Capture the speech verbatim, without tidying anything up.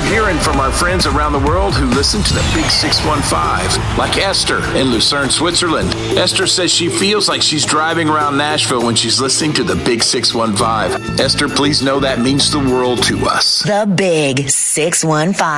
hearing from our friends around the world who listen to the Big six one five, like Esther in Lucerne, Switzerland. Esther says she feels like she's driving around Nashville when she's listening to the Big six one five. Esther, please know that means the world to us. The Big six one five.